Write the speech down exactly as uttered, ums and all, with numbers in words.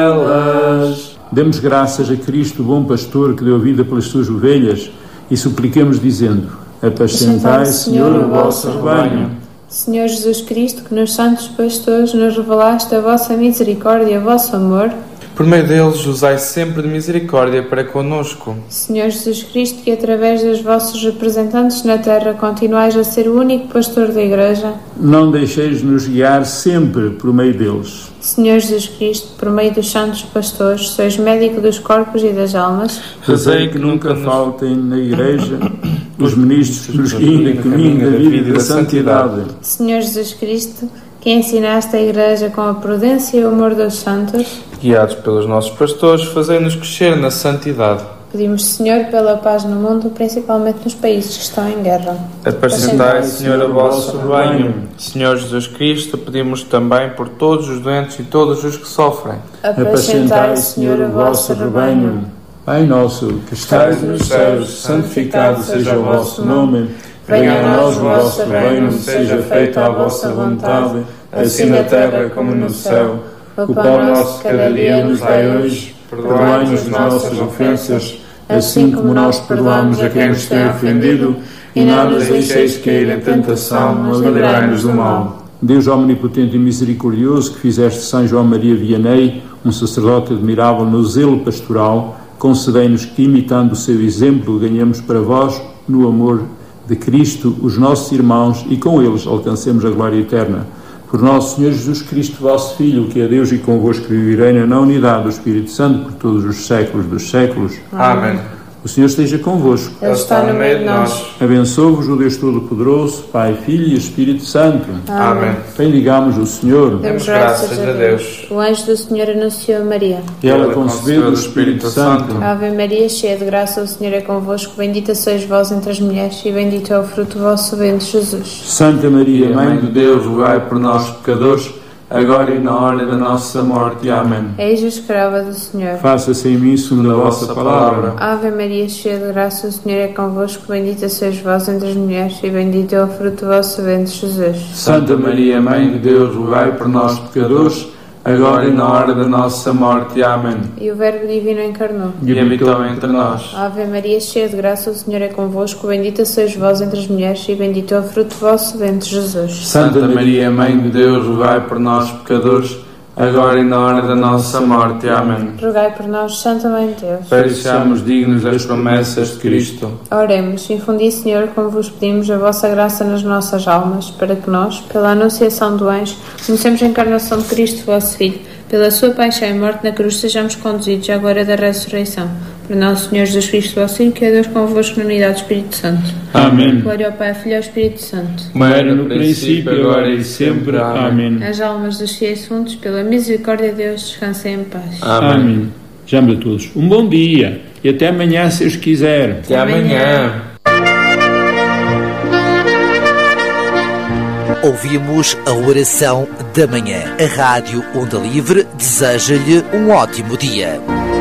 elas. Demos graças a Cristo, o bom pastor, que deu vida pelas suas ovelhas, e suplicamos dizendo: apacentai, Senhor, o vosso rebanho. Senhor Jesus Cristo, que nos santos pastores nos revelaste a vossa misericórdia e o vosso amor, por meio deles usai sempre de misericórdia para conosco. Senhor Jesus Cristo, que através dos vossos representantes na terra continuais a ser o único pastor da Igreja, não deixeis-nos guiar sempre por meio deles. Senhor Jesus Cristo, por meio dos santos pastores, sois médico dos corpos e das almas, fazei que nunca faltem na Igreja os ministros que nos guiem no caminho da vida e da santidade. Senhor Jesus Cristo, que ensinaste a Igreja com a prudência e o amor dos santos, guiados pelos nossos pastores, fazei-nos crescer na santidade. Pedimos, Senhor, pela paz no mundo, principalmente nos países que estão em guerra. Apacentai, Senhor, o vosso rebanho. Senhor Jesus Cristo, pedimos também por todos os doentes e todos os que sofrem. Apacentai, Senhor, o vosso rebanho. Pai nosso, que estais nos céus, santificado seja o vosso nome. Venha a nós o vosso reino, seja feita a vossa vontade, assim na terra como no céu. O pão nosso de cada dia nos dai hoje, perdoai-nos as nossas ofensas, assim como nós perdoamos a quem nos tem ofendido, e não nos deixeis cair em tentação, mas livrai-nos do mal. Deus omnipotente e misericordioso, que fizeste São João Maria Vianney, um sacerdote admirável no zelo pastoral, concedei-nos que, imitando o seu exemplo, ganhemos para vós, no amor de Cristo, os nossos irmãos, e com eles alcancemos a glória eterna. Por nosso Senhor Jesus Cristo, vosso Filho, que é Deus e convosco vive e reina na unidade do Espírito Santo por todos os séculos dos séculos. Amém. O Senhor esteja convosco. Ele está no meio de nós. Abençoe-vos o Deus Todo-Poderoso, Pai, Filho e Espírito Santo. Amém. Bendigamos o Senhor. Demos graças a Deus. O anjo do Senhor anunciou a Maria. E ela concebeu do Espírito Santo. Ave Maria, cheia de graça, o Senhor é convosco. Bendita sois vós entre as mulheres, e bendito é o fruto do vosso ventre, Jesus. Santa Maria, Mãe de Deus, rogai por nós, pecadores, agora e na hora da nossa morte. Amém. Eis a escrava do Senhor. Faça-se em mim segundo a vossa palavra. Ave Maria, cheia de graça, o Senhor é convosco. Bendita sois vós entre as mulheres, e bendito é o fruto do vosso ventre, Jesus. Santa Maria, Mãe de Deus, rogai por nós, pecadores, agora e na hora da nossa morte. Amém. E o Verbo Divino encarnou e habitou entre nós. Ave Maria, cheia de graça, o Senhor é convosco. Bendita sois vós entre as mulheres, e bendito é o fruto do vosso ventre, Jesus. Santa Maria, Mãe de Deus, rogai por nós, pecadores, agora e na hora da nossa morte. Amém. Rogai por nós, Santa Mãe de Deus, para que sejamos dignos das promessas de Cristo. Oremos. Infundi, Senhor, como vos pedimos, a vossa graça nas nossas almas, para que nós, pela anunciação do anjo, conhecemos a encarnação de Cristo, vosso Filho, pela sua paixão e morte na cruz, sejamos conduzidos à glória da ressurreição. Por nosso Senhor Jesus Cristo, vosso Filho, que é Deus convosco na unidade do Espírito Santo. Amém. Glória ao Pai, ao Filho e ao Espírito Santo. Como era no princípio, agora e sempre. Amém. As almas dos fiéis defuntos, pela misericórdia de Deus, descansem em paz. Amém. Amém. Dejamos a todos um bom dia e até amanhã, se Deus quiser. Até amanhã. Ouvimos a oração da manhã. A Rádio Onda Livre deseja-lhe um ótimo dia.